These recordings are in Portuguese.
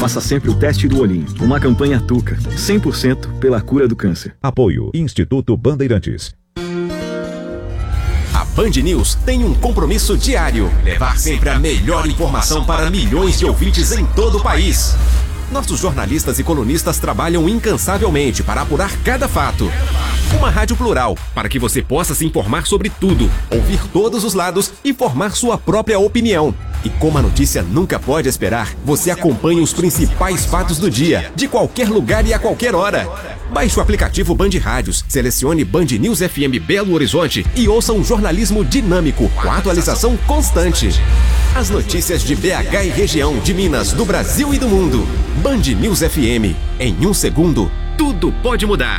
Faça sempre o teste do olhinho. Uma campanha Tuca, 100% pela cura do câncer. Apoio Instituto Bandeirantes. A Band News tem um compromisso diário: levar sempre a melhor informação para milhões de ouvintes em todo o país. Nossos jornalistas e colunistas trabalham incansavelmente para apurar cada fato. Uma rádio plural, para que você possa se informar sobre tudo, ouvir todos os lados e formar sua própria opinião. E como a notícia nunca pode esperar, você acompanha os principais fatos do dia, de qualquer lugar e a qualquer hora. Baixe o aplicativo Band Rádios, selecione Band News FM Belo Horizonte e ouça um jornalismo dinâmico, com atualização constante. As notícias de BH e região, de Minas, do Brasil e do mundo. Band News FM. Em um segundo, tudo pode mudar.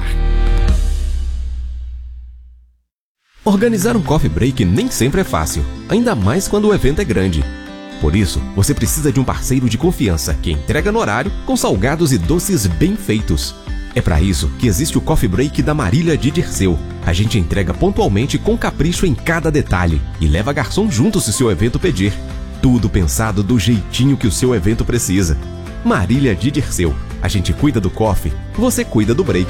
Organizar um coffee break nem sempre é fácil, ainda mais quando o evento é grande. Por isso, você precisa de um parceiro de confiança que entrega no horário com salgados e doces bem feitos. É para isso que existe o Coffee Break da Marília de Dirceu. A gente entrega pontualmente com capricho em cada detalhe e leva garçom junto se o seu evento pedir. Tudo pensado do jeitinho que o seu evento precisa. Marília de Dirceu. A gente cuida do coffee, você cuida do break.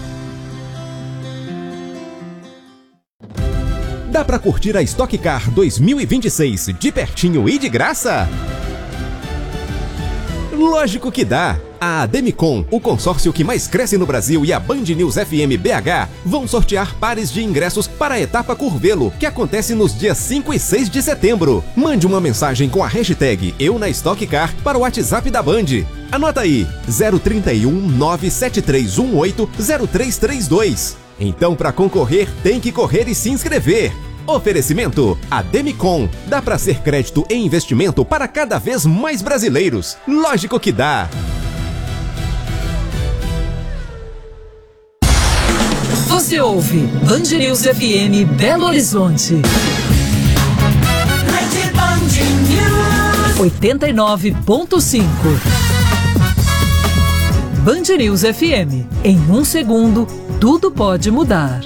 Dá pra curtir a Stock Car 2026 de pertinho e de graça? Lógico que dá! A Ademicon, o consórcio que mais cresce no Brasil, e a Band News FM BH vão sortear pares de ingressos para a etapa Curvelo, que acontece nos dias 5 e 6 de setembro. Mande uma mensagem com a hashtag EuNaStockCar para o WhatsApp da Band. Anota aí, 031 97318 0332. Então, para concorrer, tem que correr e se inscrever. Oferecimento Ademicon. Dá para ser crédito e investimento para cada vez mais brasileiros. Lógico que dá. Você ouve Band News FM Belo Horizonte. 89.5. Band News FM. Em um segundo, tudo pode mudar.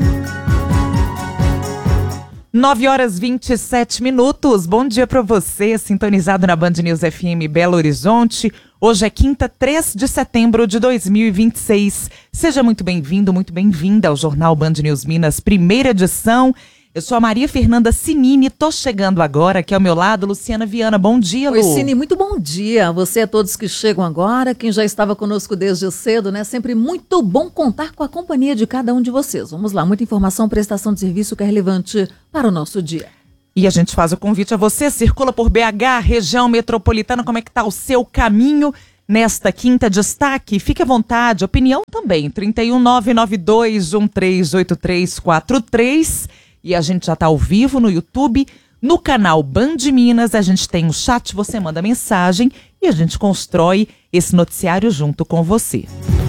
9h27. Bom dia para você, sintonizado na Band News FM Belo Horizonte. Hoje é quinta, 3 de setembro de 2026. Seja muito bem-vindo, muito bem-vinda ao Jornal Band News Minas, primeira edição. Eu sou a Maria Fernanda Cinini, tô chegando agora, aqui ao meu lado, Luciana Viana. Bom dia, Lu. Oi, Cini, muito bom dia. Você e a todos que chegam agora, quem já estava conosco desde cedo, né? Sempre muito bom contar com a companhia de cada um de vocês. Vamos lá, muita informação, prestação de serviço que é relevante para o nosso dia. E a gente faz o convite a você, circula por BH, região metropolitana, como é que tá o seu caminho nesta quinta? Destaque, fique à vontade, opinião também, 31992138343. E a gente já está ao vivo no YouTube, no canal Band Minas, a gente tem um chat, você manda mensagem e a gente constrói esse noticiário junto com você.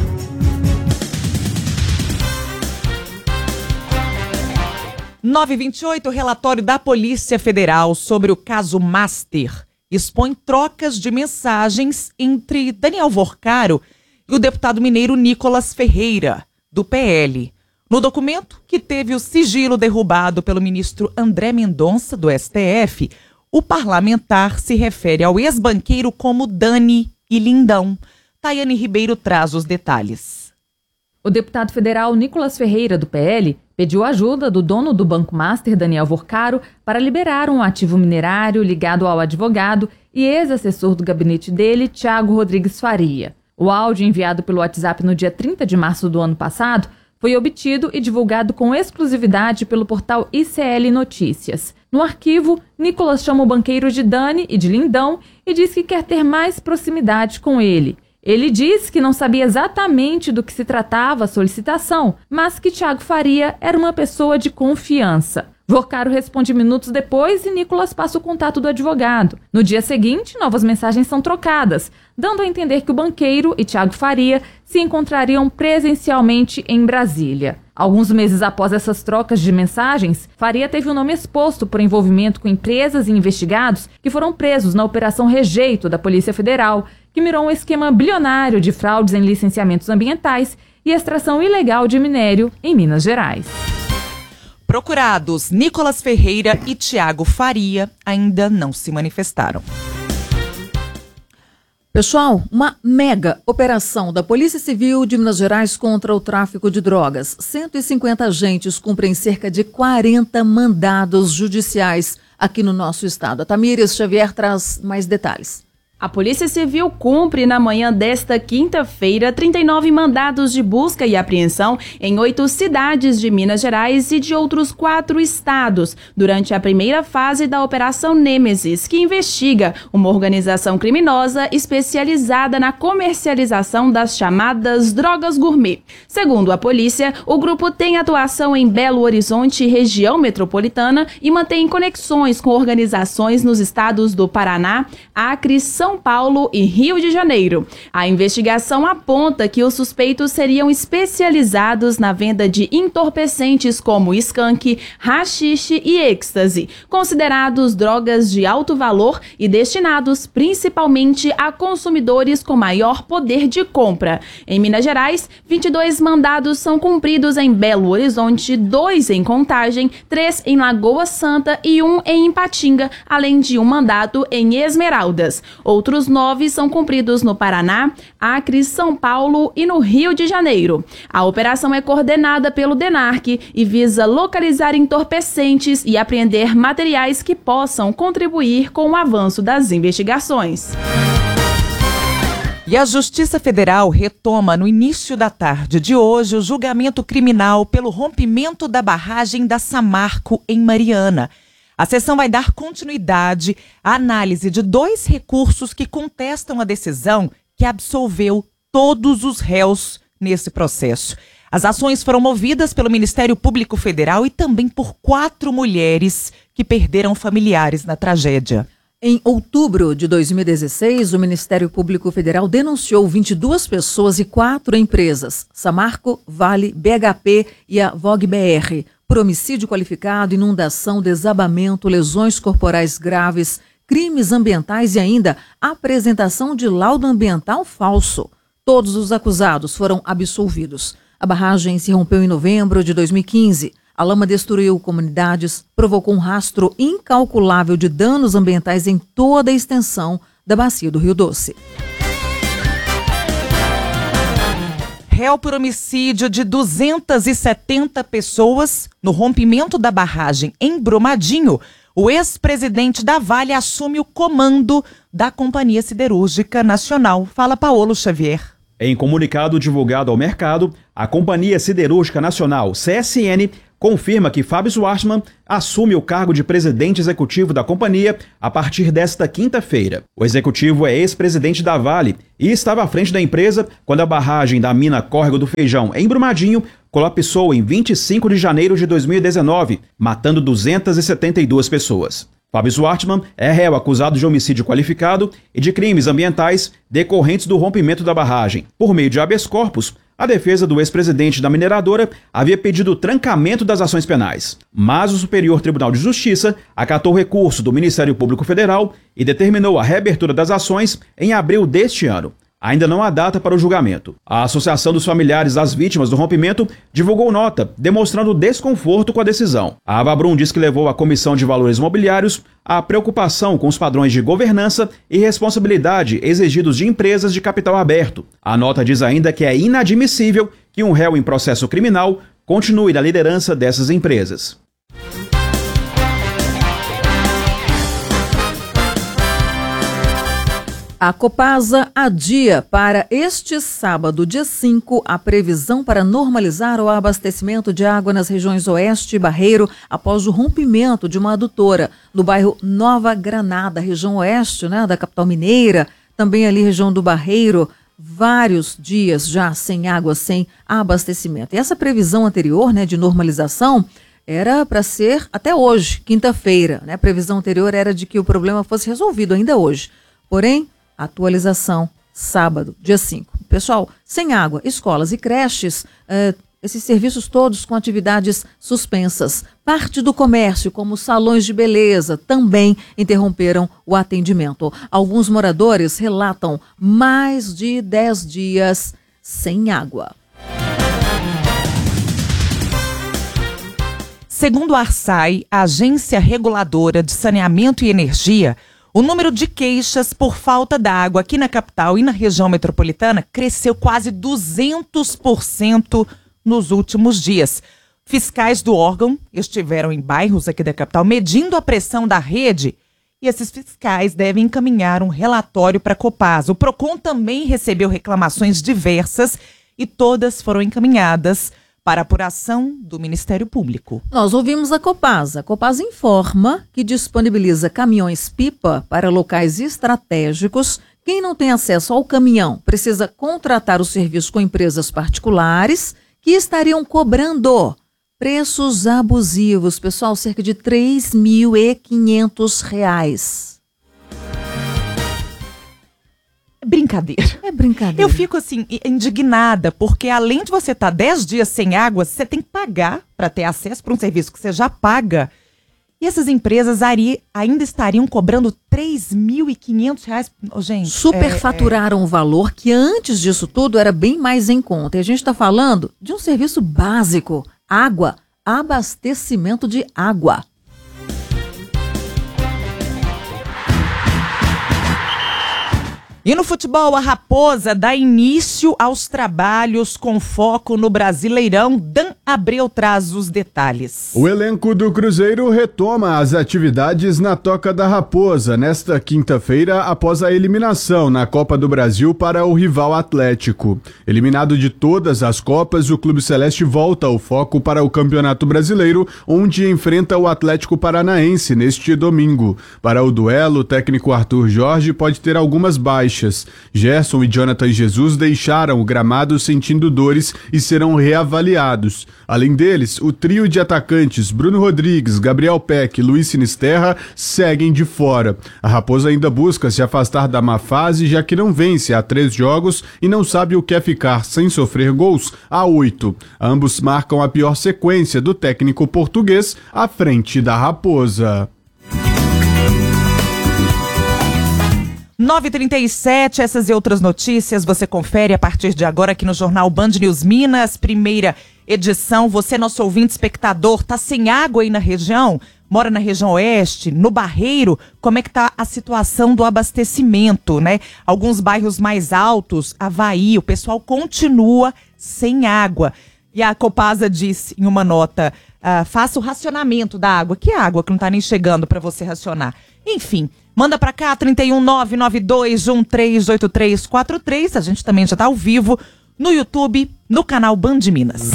(9h28), relatório da Polícia Federal sobre o caso Master expõe trocas de mensagens entre Daniel Vorcaro e o deputado mineiro Nicolas Ferreira, do PL. No documento, que teve o sigilo derrubado pelo ministro André Mendonça, do STF, o parlamentar se refere ao ex-banqueiro como Dani e Lindão. Tayane Ribeiro traz os detalhes. O deputado federal Nicolas Ferreira, do PL, pediu ajuda do dono do Banco Master, Daniel Vorcaro, para liberar um ativo minerário ligado ao advogado e ex-assessor do gabinete dele, Thiago Rodrigues Faria. O áudio enviado pelo WhatsApp no dia 30 de março do ano passado foi obtido e divulgado com exclusividade pelo portal ICL Notícias. No arquivo, Nicolas chama o banqueiro de Dani e de Lindão e diz que quer ter mais proximidade com ele. Ele diz que não sabia exatamente do que se tratava a solicitação, mas que Thiago Faria era uma pessoa de confiança. Vorcaro responde minutos depois e Nicolas passa o contato do advogado. No dia seguinte, novas mensagens são trocadas, dando a entender que o banqueiro e Thiago Faria se encontrariam presencialmente em Brasília. Alguns meses após essas trocas de mensagens, Faria teve o nome exposto por envolvimento com empresas e investigados que foram presos na Operação Rejeito da Polícia Federal, que mirou um esquema bilionário de fraudes em licenciamentos ambientais e extração ilegal de minério em Minas Gerais. Procurados Nicolas Ferreira e Thiago Faria ainda não se manifestaram. Pessoal, uma mega operação da Polícia Civil de Minas Gerais contra o tráfico de drogas. 150 agentes cumprem cerca de 40 mandados judiciais aqui no nosso estado. A Tamires Xavier traz mais detalhes. A Polícia Civil cumpre na manhã desta quinta-feira 39 mandados de busca e apreensão em 8 cidades de Minas Gerais e de outros 4 estados, durante a primeira fase da Operação Nêmesis, que investiga uma organização criminosa especializada na comercialização das chamadas drogas gourmet. Segundo a polícia, o grupo tem atuação em Belo Horizonte e região metropolitana e mantém conexões com organizações nos estados do Paraná, Acre, São Paulo e Rio de Janeiro. A investigação aponta que os suspeitos seriam especializados na venda de entorpecentes como skunk, haxixe e êxtase, considerados drogas de alto valor e destinados principalmente a consumidores com maior poder de compra. Em Minas Gerais, 22 mandados são cumpridos em Belo Horizonte, 2 em Contagem, 3 em Lagoa Santa e 1 em Ipatinga, além de um mandado em Esmeraldas. Outros 9 são cumpridos no Paraná, Acre, São Paulo e no Rio de Janeiro. A operação é coordenada pelo DENARC e visa localizar entorpecentes e apreender materiais que possam contribuir com o avanço das investigações. E a Justiça Federal retoma no início da tarde de hoje o julgamento criminal pelo rompimento da barragem da Samarco em Mariana. A sessão vai dar continuidade à análise de 2 recursos que contestam a decisão que absolveu todos os réus nesse processo. As ações foram movidas pelo Ministério Público Federal e também por 4 mulheres que perderam familiares na tragédia. Em outubro de 2016, o Ministério Público Federal denunciou 22 pessoas e 4 empresas, Samarco, Vale, BHP e a VogBR, por homicídio qualificado, inundação, desabamento, lesões corporais graves, crimes ambientais e ainda apresentação de laudo ambiental falso. Todos os acusados foram absolvidos. A barragem se rompeu em novembro de 2015. A lama destruiu comunidades, provocou um rastro incalculável de danos ambientais em toda a extensão da bacia do Rio Doce. Réu por homicídio de 270 pessoas no rompimento da barragem em Brumadinho, o ex-presidente da Vale assume o comando da Companhia Siderúrgica Nacional. Fala, Paolo Xavier. Em comunicado divulgado ao mercado, a Companhia Siderúrgica Nacional, CSN, confirma que Fábio Schwartzman assume o cargo de presidente executivo da companhia a partir desta quinta-feira. O executivo é ex-presidente da Vale e estava à frente da empresa quando a barragem da mina Córrego do Feijão, em Brumadinho, colapsou em 25 de janeiro de 2019, matando 272 pessoas. Fábio Schwartzman é réu acusado de homicídio qualificado e de crimes ambientais decorrentes do rompimento da barragem. Por meio de habeas corpus, a defesa do ex-presidente da mineradora havia pedido o trancamento das ações penais, mas o Superior Tribunal de Justiça acatou o recurso do Ministério Público Federal e determinou a reabertura das ações em abril deste ano. Ainda não há data para o julgamento. A Associação dos Familiares das Vítimas do Rompimento divulgou nota demonstrando desconforto com a decisão. A Avabrum diz que levou à Comissão de Valores Imobiliários a preocupação com os padrões de governança e responsabilidade exigidos de empresas de capital aberto. A nota diz ainda que é inadmissível que um réu em processo criminal continue na liderança dessas empresas. A Copasa adia para este sábado, dia 5, a previsão para normalizar o abastecimento de água nas regiões Oeste e Barreiro após o rompimento de uma adutora no bairro Nova Granada, região Oeste, da capital mineira, também ali região do Barreiro, vários dias já sem água, sem abastecimento. E essa previsão anterior, de normalização, era para ser até hoje, quinta-feira. A previsão anterior era de que o problema fosse resolvido ainda hoje. Porém, atualização, sábado, dia 5. Pessoal, sem água, escolas e creches, esses serviços todos com atividades suspensas. Parte do comércio, como salões de beleza, também interromperam o atendimento. Alguns moradores relatam mais de 10 dias sem água. Segundo a Arsai, a Agência Reguladora de Saneamento e Energia, O número de queixas por falta d'água aqui na capital e na região metropolitana cresceu quase 200% nos últimos dias. Fiscais do órgão estiveram em bairros aqui da capital medindo a pressão da rede e esses fiscais devem encaminhar um relatório para a Copasa. O Procon também recebeu reclamações diversas e todas foram encaminhadas para apuração do Ministério Público. Nós ouvimos a Copasa. A Copasa informa que disponibiliza caminhões-pipa para locais estratégicos. Quem não tem acesso ao caminhão precisa contratar o serviço com empresas particulares que estariam cobrando preços abusivos. Pessoal, cerca de R$ 3.500. Brincadeira. É brincadeira. Eu fico assim, indignada, porque além de você estar 10 dias sem água, você tem que pagar para ter acesso para um serviço que você já paga. E essas empresas ainda estariam cobrando R$ 3.500. Oh, gente, superfaturaram o valor que antes disso tudo era bem mais em conta. E a gente está falando de um serviço básico, água, abastecimento de água. E no futebol, a Raposa dá início aos trabalhos com foco no Brasileirão. Dan Abreu traz os detalhes. O elenco do Cruzeiro retoma as atividades na Toca da Raposa nesta quinta-feira após a eliminação na Copa do Brasil para o rival Atlético. Eliminado de todas as Copas, o Clube Celeste volta ao foco para o Campeonato Brasileiro, onde enfrenta o Atlético Paranaense neste domingo. Para o duelo, o técnico Arthur Jorge pode ter algumas baixas. Gerson e Jonathan Jesus deixaram o gramado sentindo dores e serão reavaliados. Além deles, o trio de atacantes Bruno Rodrigues, Gabriel Peck e Luiz Sinisterra seguem de fora. A Raposa ainda busca se afastar da má fase, já que não vence há 3 jogos e não sabe o que é ficar sem sofrer gols há 8. Ambos marcam a pior sequência do técnico português à frente da Raposa. 9h37, essas e outras notícias você confere a partir de agora aqui no Jornal Band News Minas, primeira edição. Você, nosso ouvinte espectador, tá sem água aí na região? Mora na região oeste, no Barreiro? Como é que tá a situação do abastecimento, né? Alguns bairros mais altos, Avaí, o pessoal continua sem água. E a Copasa disse em uma nota, faça o racionamento da água. Que água que não tá nem chegando para você racionar? Enfim, manda pra cá, 31992138343. A gente também já tá ao vivo no YouTube, no canal Band Minas.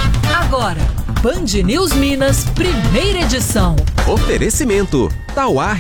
Agora, Band News Minas, primeira edição. Oferecimento Tauá